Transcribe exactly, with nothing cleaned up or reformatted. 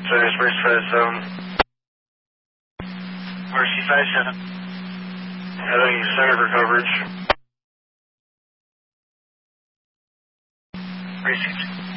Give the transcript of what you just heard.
Service first for zone. R C five seven. Heading center for coverage. Received.